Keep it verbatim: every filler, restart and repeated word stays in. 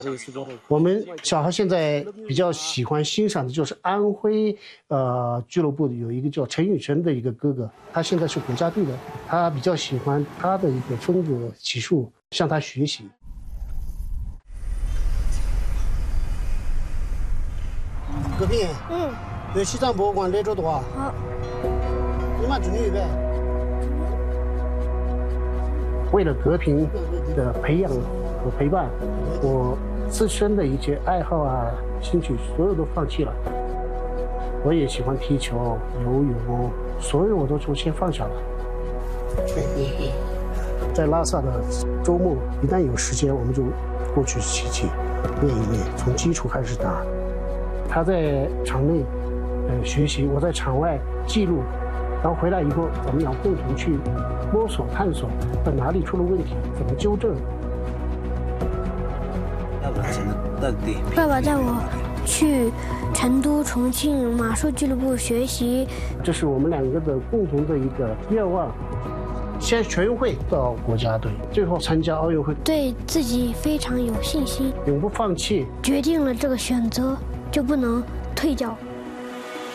我们小孩现在比较喜欢欣赏的就是安徽呃俱乐部有一个叫陈宇辰的一个哥哥，他现在是国家队的，他比较喜欢他的一个风格骑术，向他学习。隔壁，嗯，对西藏博物馆来这多啊。好。你妈准备预备。为了和平的培养和陪伴，我自身的一些爱好啊、兴趣，所有都放弃了。我也喜欢踢球、游泳，所有我都就先放下了。在拉萨的周末，一旦有时间，我们就过去骑骑，练一练，从基础开始打。他在场内呃学习，我在场外记录，然后回来以后，我们要共同去摸索探索，在哪里出了问题，怎么纠正。 爸爸带我去成都、重庆马术俱乐部学习， 这是我们两个的共同的一个愿望。先全运会到国家队，最后参加奥运会， 对自己非常有信心， 永不放弃。 决定了这个选择，就不能退掉。